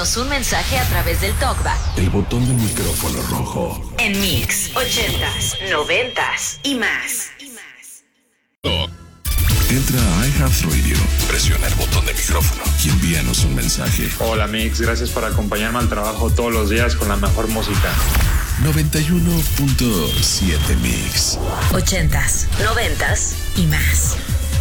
Envíanos un mensaje a través del TalkBack. El botón del micrófono rojo. En Mix 80s, 90s y más. Entra a iHeartRadio, presiona el botón de micrófono y envíanos un mensaje. Hola Mix, gracias por acompañarme al trabajo todos los días con la mejor música. 91.7 Mix. 80s, 90s y más.